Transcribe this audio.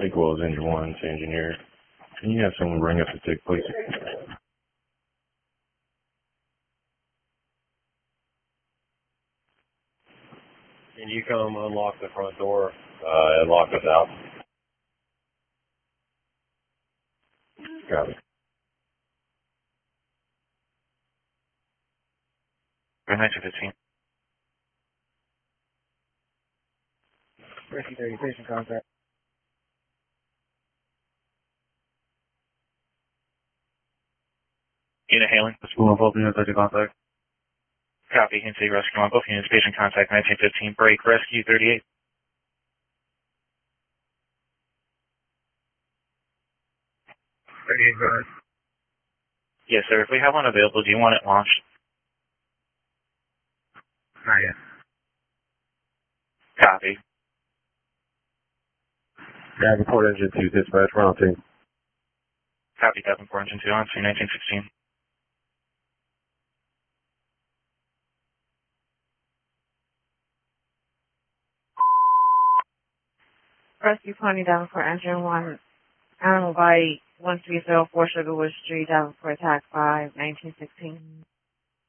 Equals engine 1 to engineer. Can you have someone bring up the tick, please? Can you come unlock the front door and lock us out? Copy. 1915. Rescue 30, patient contact. Unit hailing. The school involved units at your contact. Copy. Instate rescue on both units. Patient contact 1915. Break. Rescue 38. 38, go ahead. Yes, sir. If we have one available, do you want it launched? Not yet. Copy. Davenport engine 2, dispatch, round team. Copy. Davenport engine 2 on scene 1916. Rescue 20 Davenport engine 1, animal body 1304 Sugarwood Street, Davenport, attack 5, 1916.